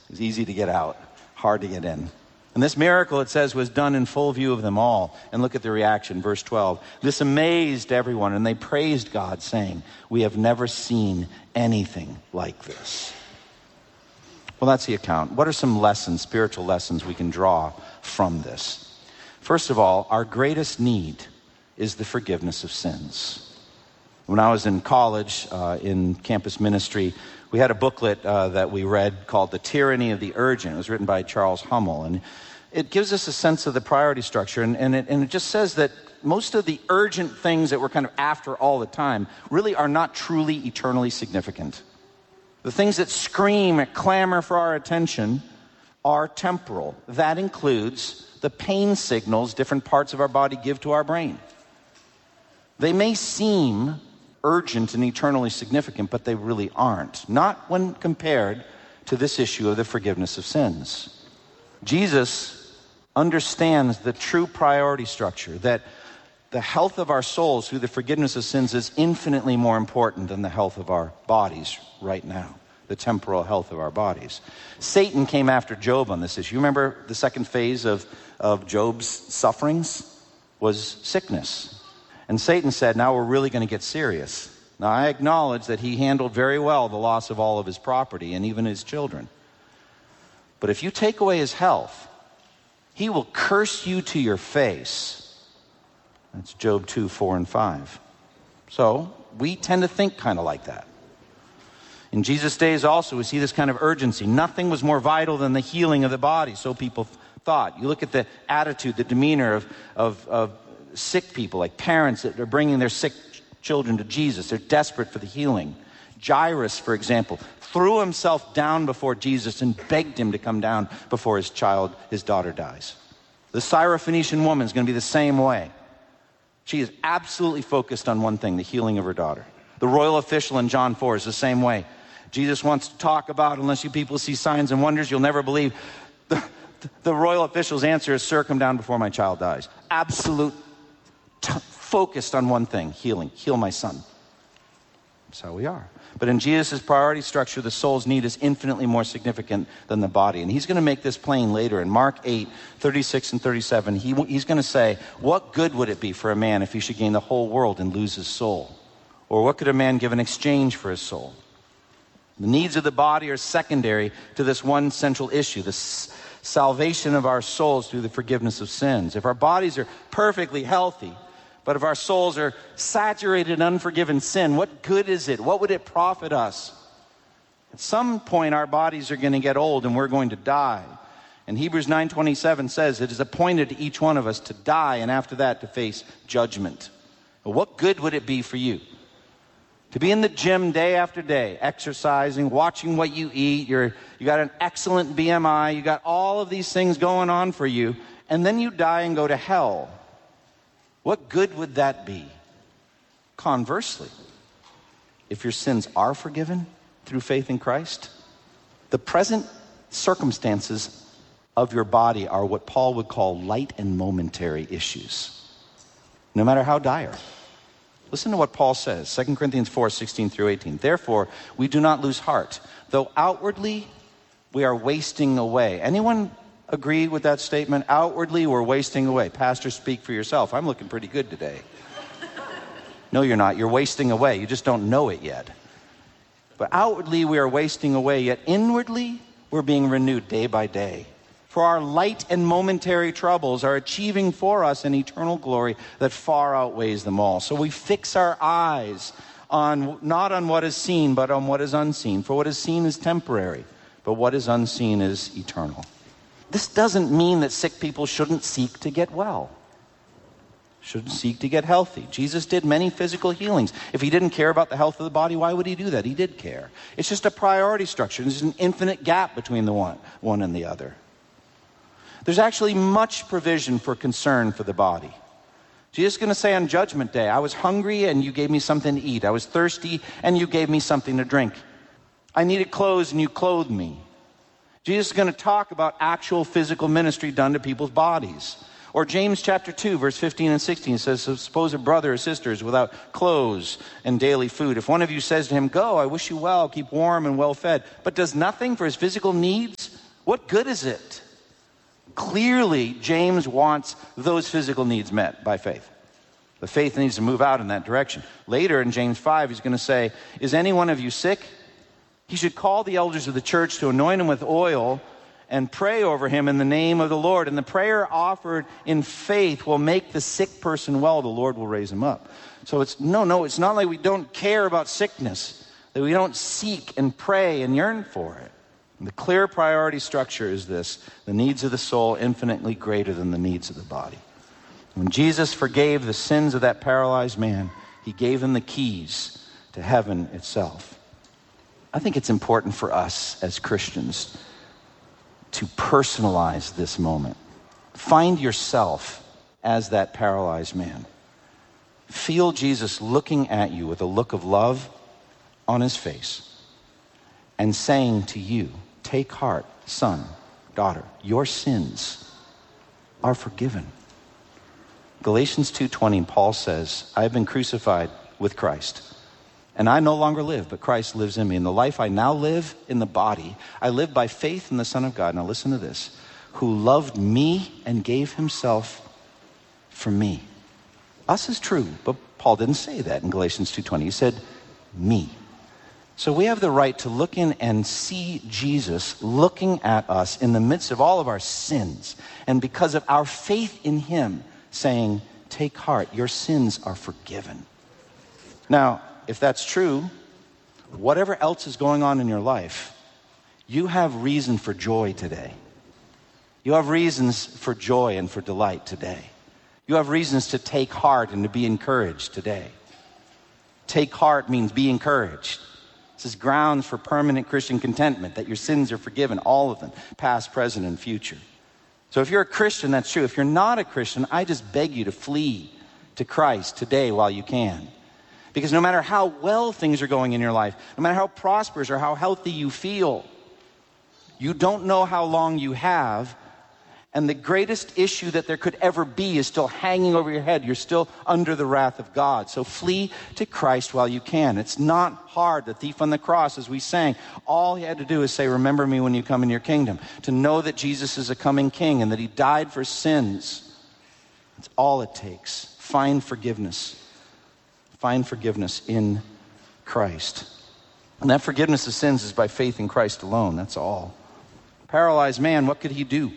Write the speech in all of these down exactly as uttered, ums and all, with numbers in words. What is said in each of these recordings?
It's easy to get out, hard to get in. And this miracle, it says, was done in full view of them all. And look at the reaction, verse twelve. This amazed everyone, and they praised God, saying, we have never seen anything like this. Well, that's the account. What are some lessons, spiritual lessons we can draw from this? First of all, our greatest need is the forgiveness of sins. When I was in college, uh, in campus ministry, we had a booklet uh, that we read called The Tyranny of the Urgent. It was written by Charles Hummel, and it gives us a sense of the priority structure, and, and, it, and it just says that most of the urgent things that we're kind of after all the time really are not truly eternally significant. The things that scream and clamor for our attention are temporal. That includes the pain signals different parts of our body give to our brain. They may seem urgent and eternally significant, but they really aren't. Not when compared to this issue of the forgiveness of sins. Jesus understands the true priority structure, that the health of our souls through the forgiveness of sins is infinitely more important than the health of our bodies right now, the temporal health of our bodies. Satan came after Job on this issue. You remember the second phase of, of Job's sufferings was sickness. And Satan said, now we're really going to get serious. Now, I acknowledge that he handled very well the loss of all of his property and even his children. But if you take away his health, he will curse you to your face. That's Job two, four, and five. So we tend to think kind of like that. In Jesus' days also, we see this kind of urgency. Nothing was more vital than the healing of the body, so people thought. You look at the attitude, the demeanor of, of, of sick people, like parents that are bringing their sick children to Jesus. They're desperate for the healing. Jairus, for example, threw himself down before Jesus and begged him to come down before his child, his daughter dies. The Syrophoenician woman is going to be the same way. She is absolutely focused on one thing, the healing of her daughter. The royal official in John four is the same way. Jesus wants to talk about, unless you people see signs and wonders, you'll never believe. The, the royal official's answer is, sir, come down before my child dies. Absolute, t- focused on one thing, healing. Heal my son. That's how we are. But in Jesus' priority structure, the soul's need is infinitely more significant than the body. And he's going to make this plain later. In Mark eight, thirty-six and thirty-seven, he, he's going to say, what good would it be for a man if he should gain the whole world and lose his soul? Or what could a man give in exchange for his soul? The needs of the body are secondary to this one central issue, the s- salvation of our souls through the forgiveness of sins. If our bodies are perfectly healthy, but if our souls are saturated in unforgiven sin, what good is it? What would it profit us? At some point, our bodies are going to get old and we're going to die. And Hebrews nine twenty-seven says, it is appointed to each one of us to die and after that to face judgment. But what good would it be for you to be in the gym day after day, exercising, watching what you eat, you're, you got an excellent B M I, you got all of these things going on for you, and then you die and go to hell? What good would that be? Conversely, if your sins are forgiven through faith in Christ, the present circumstances of your body are what Paul would call light and momentary issues, no matter how dire. Listen to what Paul says, Second Corinthians four, sixteen through eighteen. Therefore, we do not lose heart, though outwardly we are wasting away. Anyone agree with that statement? Outwardly, we're wasting away. Pastor, speak for yourself. I'm looking pretty good today. No, you're not. You're wasting away. You just don't know it yet. But outwardly, we are wasting away, yet inwardly, we're being renewed day by day. For our light and momentary troubles are achieving for us an eternal glory that far outweighs them all. So we fix our eyes on not on what is seen, but on what is unseen. For what is seen is temporary, but what is unseen is eternal. This doesn't mean that sick people shouldn't seek to get well, shouldn't seek to get healthy. Jesus did many physical healings. If he didn't care about the health of the body, why would he do that? He did care. It's just a priority structure. There's an infinite gap between the one, one and the other. There's actually much provision for concern for the body. Jesus is going to say on Judgment Day, I was hungry and you gave me something to eat. I was thirsty and you gave me something to drink. I needed clothes and you clothed me. Jesus is going to talk about actual physical ministry done to people's bodies. Or James chapter two, verse fifteen and sixteen says, suppose a brother or sister is without clothes and daily food. If one of you says to him, go, I wish you well, keep warm and well fed, but does nothing for his physical needs, What good is it? Clearly, James wants those physical needs met by faith. The faith needs to move out in that direction. Later in James five, he's going to say, is any one of you sick? He should call the elders of the church to anoint him with oil and pray over him in the name of the Lord. And the prayer offered in faith will make the sick person well. The Lord will raise him up. So it's, no, no, it's not like we don't care about sickness, that we don't seek and pray and yearn for it. And the clear priority structure is this: the needs of the soul infinitely greater than the needs of the body. When Jesus forgave the sins of that paralyzed man, he gave him the keys to heaven itself. I think it's important for us as Christians to personalize this moment. Find yourself as that paralyzed man. Feel Jesus looking at you with a look of love on his face and saying to you, take heart, son, daughter, your sins are forgiven. Galatians two twenty, Paul says, I have been crucified with Christ, and I no longer live, but Christ lives in me. In the life I now live in the body, I live by faith in the Son of God. Now listen to this: who loved me and gave himself for me. Us is true, but Paul didn't say that in Galatians two twenty. He said, me. So we have the right to look in and see Jesus looking at us in the midst of all of our sins, and because of our faith in him, saying, take heart, your sins are forgiven. Now, if that's true, whatever else is going on in your life, you have reason for joy today. You have reasons for joy and for delight today. You have reasons to take heart and to be encouraged today. Take heart means be encouraged. This is grounds for permanent Christian contentment, that your sins are forgiven, all of them, past, present, and future. So if you're a Christian, that's true. If you're not a Christian, I just beg you to flee to Christ today while you can. Because no matter how well things are going in your life, no matter how prosperous or how healthy you feel, you don't know how long you have. And the greatest issue that there could ever be is still hanging over your head. You're still under the wrath of God. So flee to Christ while you can. It's not hard. The thief on the cross, as we sang, all he had to do is say, remember me when you come in your kingdom. To know that Jesus is a coming king and that he died for sins. That's all it takes. Find forgiveness. Find forgiveness in Christ. And that forgiveness of sins is by faith in Christ alone. That's all. Paralyzed man, what could he do?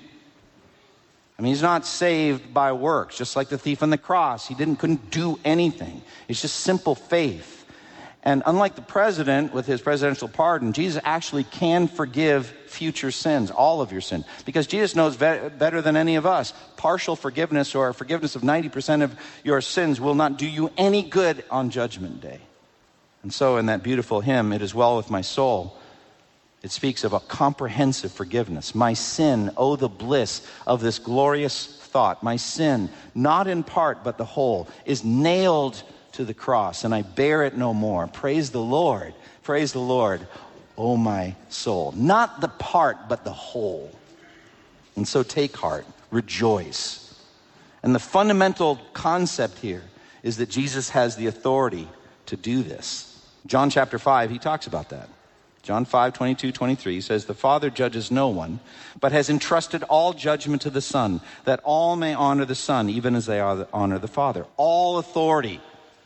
I mean, he's not saved by works, just like the thief on the cross. He didn't, couldn't do anything. It's just simple faith. And unlike the president with his presidential pardon, Jesus actually can forgive future sins, all of your sin. Because Jesus knows ve- better than any of us. Partial forgiveness or forgiveness of ninety percent of your sins will not do you any good on Judgment Day. And so in that beautiful hymn, It Is Well With My Soul, it speaks of a comprehensive forgiveness. My sin, oh the bliss of this glorious thought. My sin, not in part but the whole, is nailed to the cross, and I bear it no more. Praise the Lord. Praise the Lord, oh my soul. Not the part but the whole. And so take heart, rejoice. And the fundamental concept here is that Jesus has the authority to do this. John chapter five, he talks about that. John five, twenty-two, twenty-three says, the Father judges no one, but has entrusted all judgment to the Son, that all may honor the Son, even as they honor the Father. All authority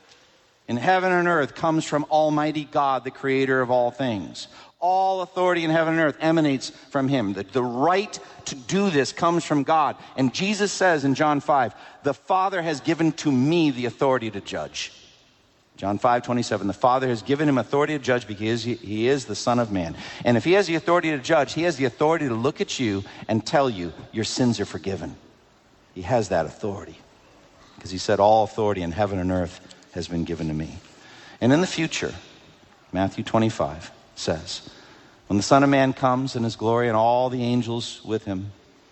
in heaven and earth comes from Almighty God, the creator of all things. All authority in heaven and earth emanates from him. The, the right to do this comes from God. And Jesus says in John five, the Father has given to me the authority to judge. John five, twenty-seven, the Father has given him authority to judge because he, he is the Son of Man. And if he has the authority to judge, he has the authority to look at you and tell you your sins are forgiven. He has that authority because he said all authority in heaven and earth has been given to me. And in the future, Matthew twenty-five says, when the Son of Man comes in his glory and all the angels with him,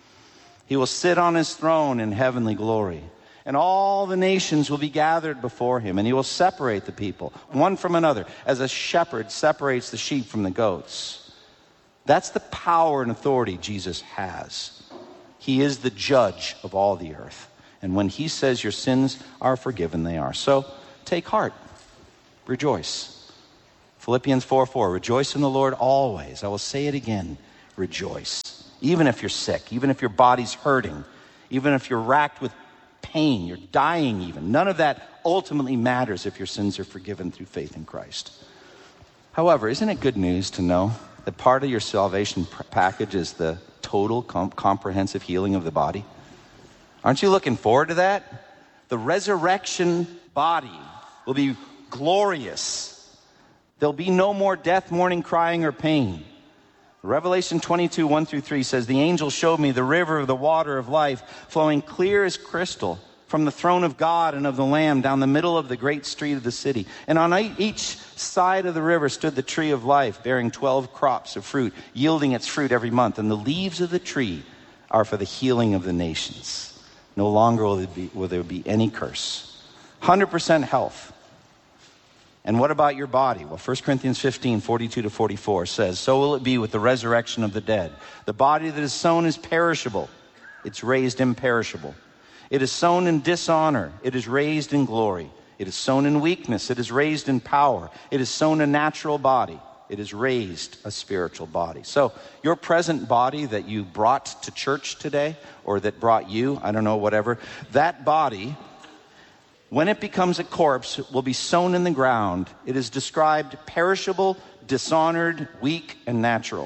he will sit on his throne in heavenly glory. And all the nations will be gathered before him, and he will separate the people, one from another, as a shepherd separates the sheep from the goats. That's the power and authority Jesus has. He is the judge of all the earth. And when he says your sins are forgiven, they are. So take heart. Rejoice. Philippians four four, rejoice in the Lord always. I will say it again, rejoice. Even if you're sick, even if your body's hurting, even if you're racked with pain, you're dying even. None of that ultimately matters if your sins are forgiven through faith in Christ. However, isn't it good news to know that part of your salvation pr- package is the total com- comprehensive healing of the body? Aren't you looking forward to that? The resurrection body will be glorious. There'll be no more death, mourning, crying, or pain. Revelation twenty-two, one through three says, the angel showed me the river of the water of life flowing clear as crystal from the throne of God and of the Lamb down the middle of the great street of the city. And on each side of the river stood the tree of life, bearing twelve crops of fruit, yielding its fruit every month. And the leaves of the tree are for the healing of the nations. No longer will there be, will there be any curse. one hundred percent health. And what about your body? Well, First Corinthians fifteen, forty-two to forty-four says, so will it be with the resurrection of the dead. The body that is sown is perishable. It's raised imperishable. It is sown in dishonor. It is raised in glory. It is sown in weakness. It is raised in power. It is sown a natural body. It is raised a spiritual body. So your present body that you brought to church today, or that brought you, I don't know, whatever, that body, when it becomes a corpse, it will be sown in the ground. It is described perishable, dishonored, weak, and natural.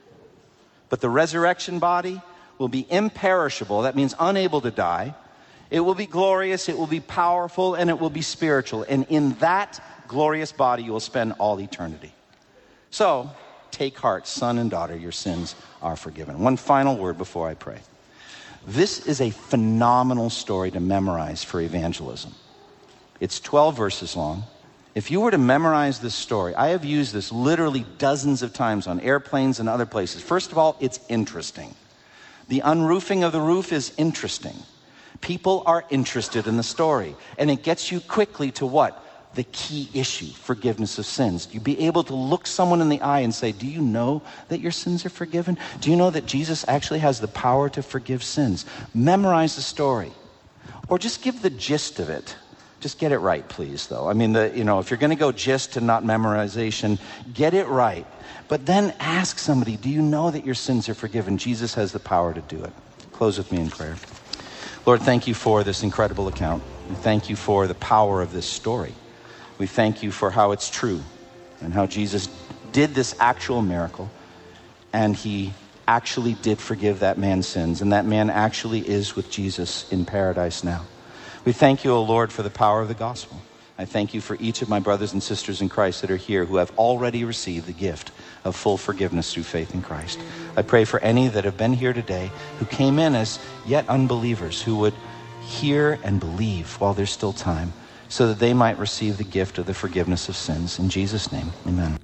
But the resurrection body will be imperishable. That means unable to die. It will be glorious, it will be powerful, and it will be spiritual. And in that glorious body, you will spend all eternity. So, take heart, son and daughter, your sins are forgiven. One final word before I pray. This is a phenomenal story to memorize for evangelism. It's twelve verses long. If you were to memorize this story, I have used this literally dozens of times on airplanes and other places. First of all, it's interesting. The unroofing of the roof is interesting. People are interested in the story. And it gets you quickly to what? The key issue, forgiveness of sins. You'd be able to look someone in the eye and say, do you know that your sins are forgiven? Do you know that Jesus actually has the power to forgive sins? Memorize the story. Or just give the gist of it. Just get it right, please, though. I mean, the, you know, if you're going to go gist and not memorization, get it right. But then ask somebody, do you know that your sins are forgiven? Jesus has the power to do it. Close with me in prayer. Lord, thank you for this incredible account. We thank you for the power of this story. We thank you for how it's true and how Jesus did this actual miracle, and he actually did forgive that man's sins, and that man actually is with Jesus in paradise now. We thank you, O Lord, for the power of the gospel. I thank you for each of my brothers and sisters in Christ that are here who have already received the gift of full forgiveness through faith in Christ. I pray for any that have been here today who came in as yet unbelievers, who would hear and believe while there's still time, so that they might receive the gift of the forgiveness of sins. In Jesus' name, amen.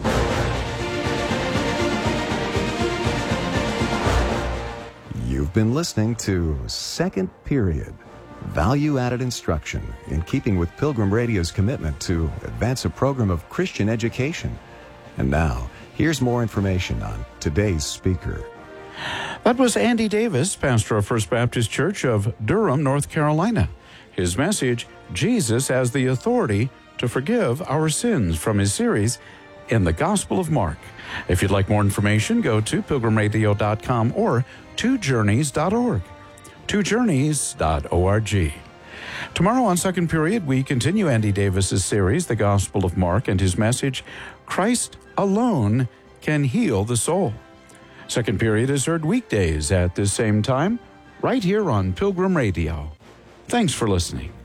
You've been listening to Second Period, value-added instruction in keeping with Pilgrim Radio's commitment to advance a program of Christian education. And now, here's more information on today's speaker. That was Andy Davis, pastor of First Baptist Church of Durham, North Carolina. His message, Jesus has the authority to forgive our sins, from his series, In the Gospel of Mark. If you'd like more information, go to pilgrim radio dot com or two journeys dot org. two journeys dot org. Tomorrow on Second Period, we continue Andy Davis's series, The Gospel of Mark, and his message, Christ alone can heal the soul. Second Period is heard weekdays at this same time, right here on Pilgrim Radio. Thanks for listening.